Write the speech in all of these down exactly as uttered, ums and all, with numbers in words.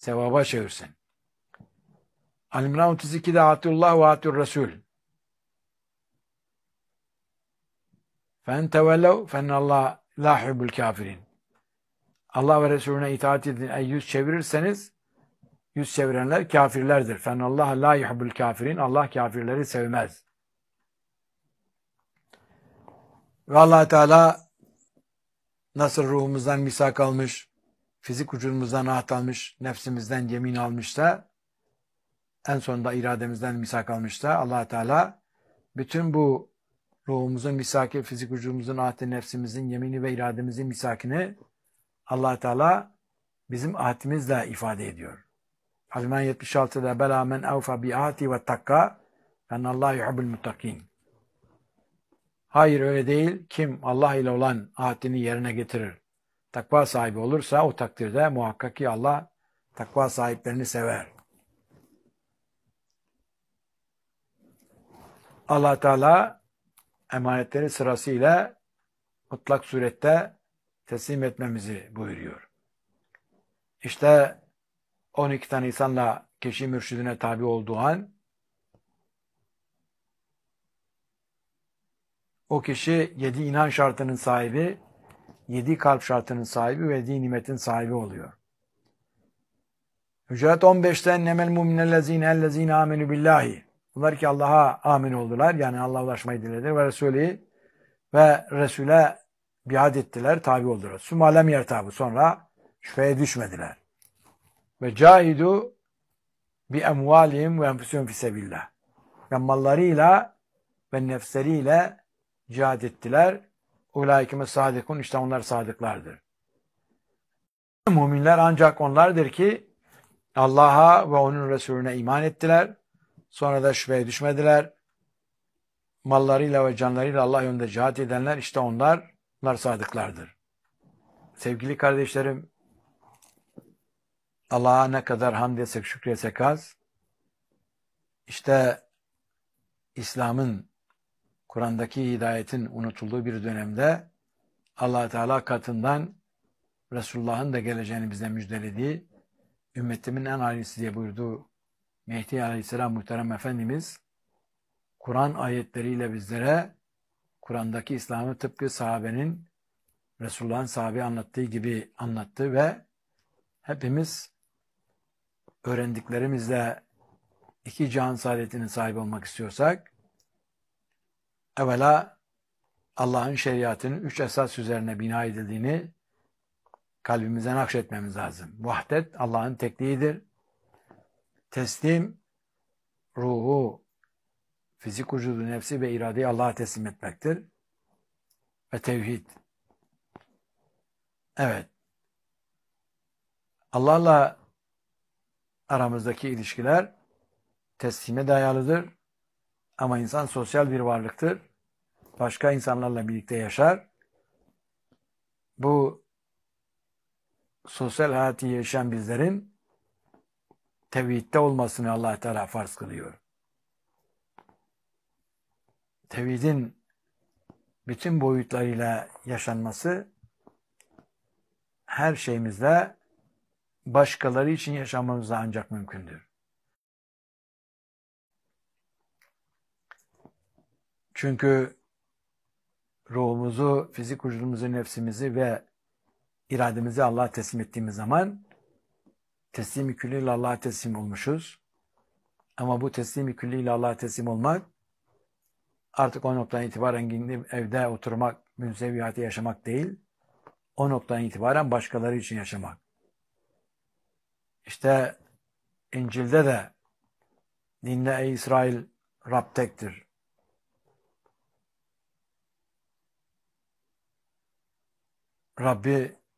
sevaba çevirsin. Al-İmran otuz iki'de Atullah ve atur Resul. Fen tevellev fennallah la yuhibbul kafirin. Allah ve Resulüne itaat edin. Ey yüz çevirirseniz yüz çevirenler kafirlerdir. Fennallah la yuhibbul kafirin. Allah kafirleri sevmez. Ve Allah Teala nasıl ruhumuzdan misak almış, fizik vücudumuzdan ahd almış, nefsimizden yemin almışsa, en sonunda irademizden misak almışsa, Allah Teala bütün bu ruhumuzun misaki, fizik vücudumuzun ahdi, nefsimizin yemini ve irademizin misakini Allah Teala bizim ahdimizle ifade ediyor. Al-İmran yetmiş altı'da Bela men evfa bi ahdi ve takka fennallahu yuhibbul muttakin. Hayır öyle değil. Kim Allah ile olan ahdini yerine getirir, takva sahibi olursa o takdirde muhakkak ki Allah takva sahiplerini sever. Allah Teala emanetleri sırasıyla mutlak surette teslim etmemizi buyuruyor. İşte on iki tane insanla kişi mürşidine tabi olduğu an o kişi yedi inan şartının sahibi, yedi kalp şartının sahibi ve yedi nimetin sahibi oluyor. Hücurat on beş'te nemel mu'minellezine ellezine amenu billahi. Bunlar ki Allah'a amin oldular. Yani Allah'a ulaşmayı dilediler ve Resulü ve Resul'e biat ettiler, tabi oldular. Sümalem yertabu. Sonra şüpheye düşmediler. Ve cahidu bi emvalihim ve enfusihim fisebillah. Ve mallarıyla ve nefsleriyle cihad ettiler. Ulaikime sadikun. İşte onlar sadıklardır. Müminler ancak onlardır ki Allah'a ve onun Resulüne iman ettiler. Sonra da şüpheye düşmediler. Mallarıyla ve canlarıyla Allah yolunda cihat edenler işte onlar, onlar sadıklardır. Sevgili kardeşlerim, Allah'a ne kadar hamd etsek, şükretsek az. İşte İslam'ın, Kur'an'daki hidayetin unutulduğu bir dönemde Allah Teala katından Resulullah'ın da geleceğini bize müjdelediği, ümmetimin en halisi diye buyurduğu Mehdi Aleyhisselam muhterem Efendimiz Kur'an ayetleriyle bizlere Kur'an'daki İslam'ı tıpkı sahabenin Resulullah'ın sahabe anlattığı gibi anlattı ve hepimiz öğrendiklerimizle iki cihan saadetinin sahibi olmak istiyorsak evvela Allah'ın şeriatının üç esas üzerine bina edildiğini kalbimize nakşetmemiz lazım. Vahdet Allah'ın tekliğidir. Teslim, ruhu, fizik vücudu, nefsi ve iradeyi Allah'a teslim etmektir. Ve tevhid. Evet. Allah'la aramızdaki ilişkiler teslime dayalıdır. Ama insan sosyal bir varlıktır. Başka insanlarla birlikte yaşar. Bu sosyal hayatı yaşayan bizlerin tevhidde olmasını Allah Teala farz kılıyor. Tevhidin bütün boyutlarıyla yaşanması her şeyimizde başkaları için yaşamamızda ancak mümkündür. Çünkü ruhumuzu, fizik vücudumuzu, nefsimizi ve irademizi Allah'a teslim ettiğimiz zaman teslim-i külliyle Allah'a teslim olmuşuz. Ama bu teslim-i külliyle Allah'a teslim olmak artık o noktadan itibaren gidip evde oturmak, münzevi hayatı yaşamak değil, o noktadan itibaren başkaları için yaşamak. İşte İncil'de de dinle ey İsrail, Rab tektir. Rabbi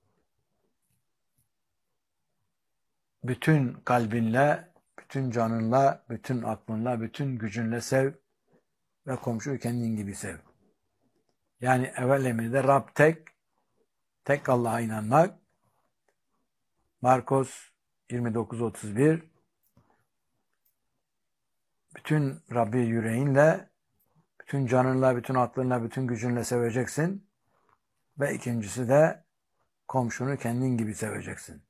bütün kalbinle, bütün canınla, bütün aklınla, bütün gücünle sev ve komşuyu kendin gibi sev. Yani evvel emirde Rab tek, tek Allah'a inanmak. Markos yirmi dokuz otuz bir bütün Rabbi yüreğinle, bütün canınla, bütün aklınla, bütün gücünle seveceksin. Ve ikincisi de komşunu kendin gibi seveceksin.